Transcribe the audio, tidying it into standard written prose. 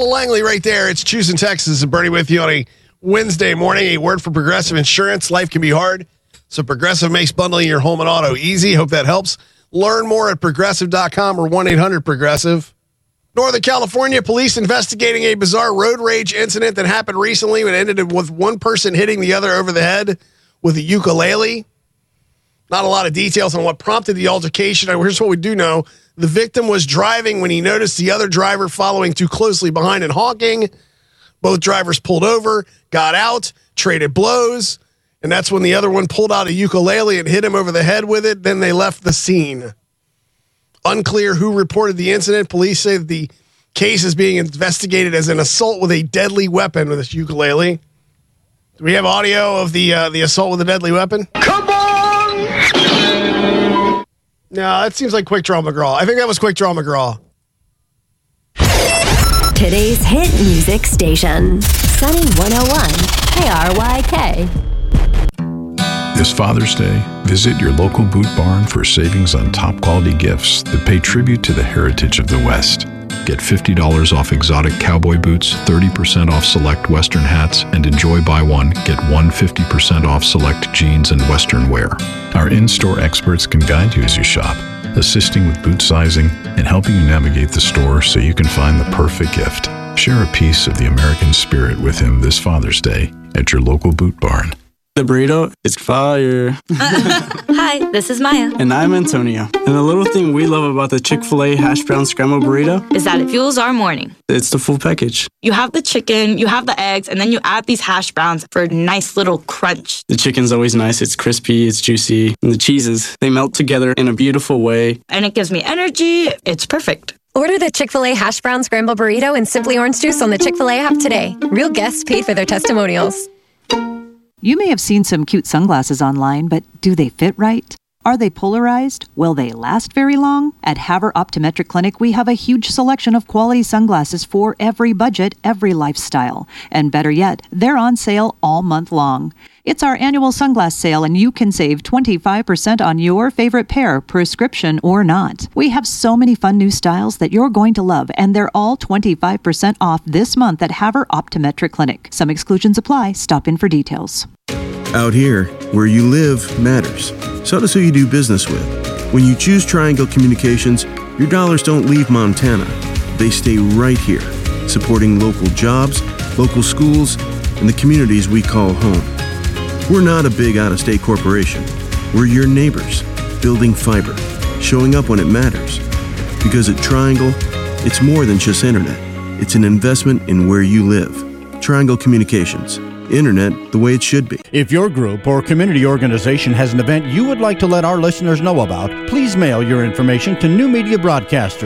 Paula Langley right there. It's Choosing Texas and Bernie with you on a Wednesday morning. A word for Progressive Insurance. Life can be hard, so Progressive makes bundling your home and auto easy. Hope that helps. Learn more at Progressive.com or 1-800-PROGRESSIVE. Northern California police investigating a bizarre road rage incident that happened recently and ended with one person hitting the other over the head with a ukulele. Not a lot of details on what prompted the altercation. Here's what we do know. The victim was driving when he noticed the other driver following too closely behind and honking. Both drivers pulled over, got out, traded blows, and that's when the other one pulled out a ukulele and hit him over the head with it. Then they left the scene. Unclear who reported the incident. Police say that the case is being investigated as an assault with a deadly weapon with this ukulele. Do we have audio of the assault with a deadly weapon? Come on! No, that seems like Quick Draw McGraw. I think that was Quick Draw McGraw. Today's hit music station, Sunny 101 KRYK. This Father's Day, visit your local Boot Barn for savings on top quality gifts that pay tribute to the heritage of the West. Get $50 off exotic cowboy boots, 30% off select Western hats, and enjoy buy one, get one 50% off select jeans and Western wear. Our in-store experts can guide you as you shop, assisting with boot sizing and helping you navigate the store so you can find the perfect gift. Share a piece of the American spirit with him this Father's Day at your local Boot Barn. The burrito is fire. Hi, this is Maya. And I'm Antonio. And the little thing we love about the Chick-fil-A hash brown scrambled burrito is that it fuels our morning. It's the full package. You have the chicken, you have the eggs, and then you add these hash browns for a nice little crunch. The chicken's always nice. It's crispy, it's juicy. And the cheeses, they melt together in a beautiful way. And it gives me energy. It's perfect. Order the Chick-fil-A hash brown scrambled burrito and Simply Orange Juice on the Chick-fil-A app today. Real guests pay for their testimonials. You may have seen some cute sunglasses online, but do they fit right? Are they polarized? Will they last very long? At Haver Optometric Clinic, we have a huge selection of quality sunglasses for every budget, every lifestyle. And better yet, they're on sale all month long. It's our annual sunglass sale, and you can save 25% on your favorite pair, prescription or not. We have so many fun new styles that you're going to love, and they're all 25% off this month at Haver Optometric Clinic. Some exclusions apply. Stop in for details. Out here, where you live matters. So does who you do business with. When you choose Triangle Communications, your dollars don't leave Montana. They stay right here, supporting local jobs, local schools, and the communities we call home. We're not a big out-of-state corporation. We're your neighbors, building fiber, showing up when it matters. Because at Triangle, it's more than just internet. It's an investment in where you live. Triangle Communications. Internet the way it should be. If your group or community organization has an event you would like to let our listeners know about, please mail your information to New Media Broadcasters.